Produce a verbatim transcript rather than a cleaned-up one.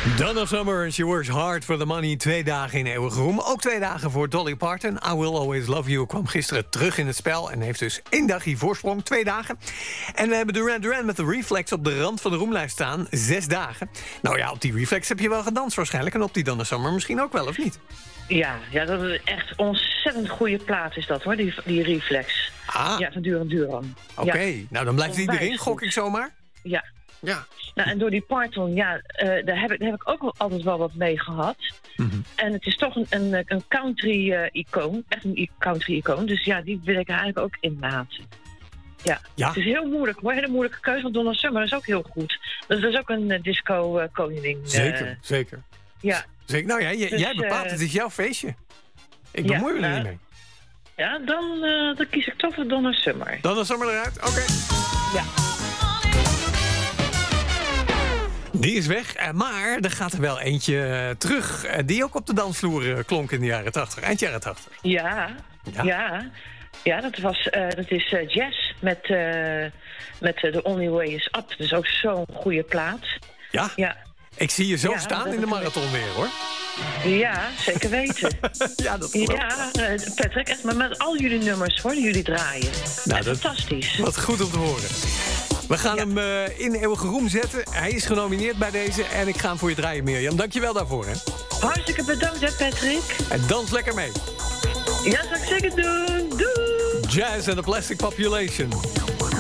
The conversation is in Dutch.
Donna Summer and She Works Hard for the Money. Twee dagen in Eeuwige Roem. Ook twee dagen voor Dolly Parton. I Will Always Love You kwam gisteren terug in het spel... en heeft dus één dagje voorsprong, twee dagen. En we hebben Duran Duran met de Reflex op de rand van de roemlijst staan. Zes dagen. Nou ja, op die Reflex heb je wel gedanst waarschijnlijk... en op die Donna Summer misschien ook wel, of niet? Ja, ja, dat is echt ontzettend goede plaat is dat, hoor, die, die Reflex. Ah. Ja, van Duran Duran. Oké, okay. Ja. Nou dan blijft die Onwijs erin, gok ik zomaar? Ja. Ja. Nou, en door die Parton, ja, uh, daar, heb ik, daar heb ik ook wel altijd wel wat mee gehad. Mm-hmm. En het is toch een, een, een country-icoon, uh, echt een country-icoon. Dus ja, die wil ik er eigenlijk ook in laten. Ja. ja, het is heel moeilijk hoor, hele moeilijke keuze. Want Donna Summer is ook heel goed. Dat is ook een uh, disco-koningin. Uh, zeker, uh, zeker. Ja. Zeker. Nou ja, j- dus, jij bepaalt, uh, het is jouw feestje. Ik bemoei me er niet mee. Ja, dan, uh, dan kies ik toch voor Donna Summer. Donna Summer eruit, oké. Okay. Ja. Die is weg, maar er gaat er wel eentje terug... die ook op de dansvloer klonk in de jaren tachtig, eind jaren tachtig. Ja, ja, ja. ja dat, was, uh, dat is uh, jazz met, uh, met uh, The Only Way Is Up. Dat is ook zo'n goede plaat. Ja? Ja. Ik zie je zo ja, staan in de marathon weer, hoor. Ja, zeker weten. ja, dat ja, uh, Patrick, echt maar met al jullie nummers, hoor, die jullie draaien. Nou, dat, fantastisch. Wat goed om te horen. We gaan ja. hem uh, in Eeuwige Roem zetten. Hij is genomineerd bij deze en ik ga hem voor je draaien, Mirjam. Dank je wel daarvoor, hè. Hartstikke bedankt, hè, Patrick. En dans lekker mee. Ja, dat zal ik zeker doen. Doei! Jazz and the Plastic Population.